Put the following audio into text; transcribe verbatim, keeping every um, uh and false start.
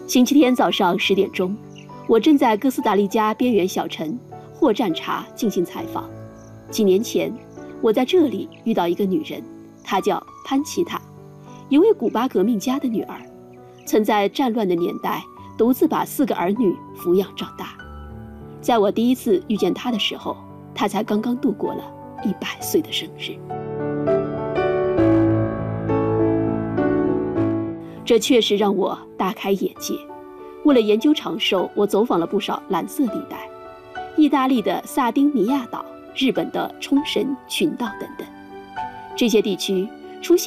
星期天早上十点钟，我正在哥斯达黎加边缘小城霍占查进行采访。几年前，我在这里遇到一个女人，她叫潘奇塔，一位古巴革命家的女儿，曾在战乱的年代独自把四个儿女抚养长大。在我第一次遇见她的时候，她才刚刚度过了一百岁的生日。这确实让我大开眼界。为了研究长寿，我走访了不少蓝色地带，意大利的萨丁尼亚岛、日本的冲绳群岛等等。这些地区出现